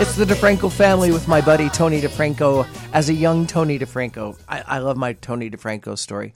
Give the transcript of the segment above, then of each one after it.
It's the DeFranco family with my buddy Tony DeFranco as a young Tony DeFranco. I love my Tony DeFranco story.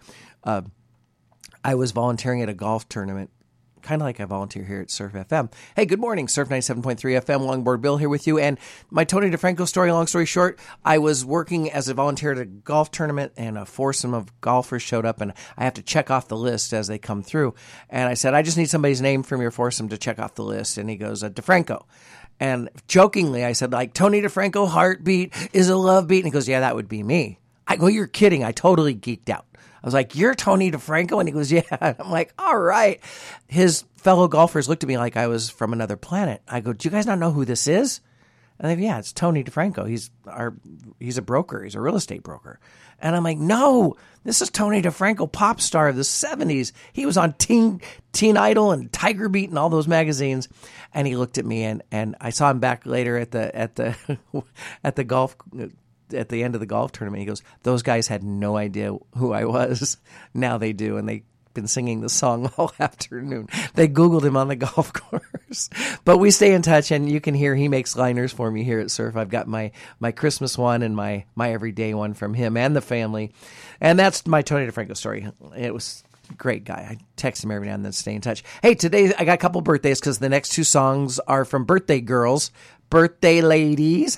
I was volunteering at a golf tournament, kind of like I volunteer here at Surf FM. Hey, good morning, Surf 97.3 FM, Longboard Bill here with you. And my Tony DeFranco story, long story short, I was working as a volunteer at a golf tournament and a foursome of golfers showed up and I have to check off the list as they come through. And I said, I just need somebody's name from your foursome to check off the list. And he goes, DeFranco. And jokingly, I said, like, Tony DeFranco, heartbeat is a love beat. And he goes, yeah, that would be me. I go, you're kidding. I totally geeked out. I was like, you're Tony DeFranco? And he goes, yeah. I'm like, all right. His fellow golfers looked at me like I was from another planet. I go, do you guys not know who this is? And they go, yeah, it's Tony DeFranco. He's a broker. He's a real estate broker. And I'm like, no, this is Tony DeFranco, pop star of the 70s. He was on Teen Idol and Tiger Beat and all those magazines. And he looked at me and I saw him back later at the at the golf at the end of the golf tournament. He goes, those guys had no idea who I was. Now they do. And they've been singing the song all afternoon. They Googled him on the golf course. But we stay in touch, and you can hear he makes liners for me here at Surf. I've got my Christmas one and my everyday one from him and the family. And that's my Tony DeFranco story. It was a great guy. I text him every now and then to stay in touch. Hey, today I got a couple birthdays because the next two songs are from birthday girls. Birthday ladies.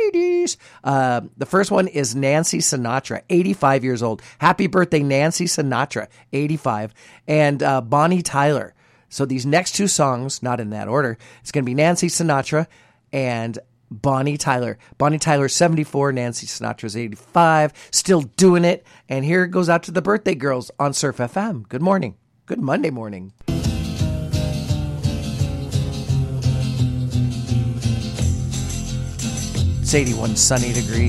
The first one is Nancy Sinatra, 85 years old. Happy birthday, Nancy Sinatra, 85. And Bonnie Tyler. So these next two songs, not in that order, it's going to be Nancy Sinatra and Bonnie Tyler. Bonnie Tyler's 74, Nancy Sinatra's 85. Still doing it. And here it goes out to the birthday girls on Surf FM. Good morning. Good Monday morning. It's 81 sunny degrees.